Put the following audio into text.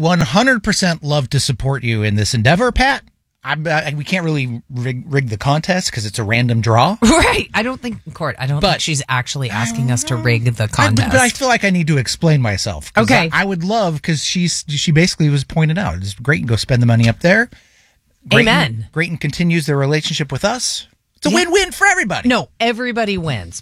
100% love to support you in this endeavor, Pat. We can't really rig the contest because it's a random draw. Right. I don't think she's actually asking us to rig the contest. But I feel like I need to explain myself. Okay. I would love, because she basically was pointed out. It's great and go spend the money up there. Amen. Grayton continues their relationship with us. It's a win-win for everybody. No, everybody wins.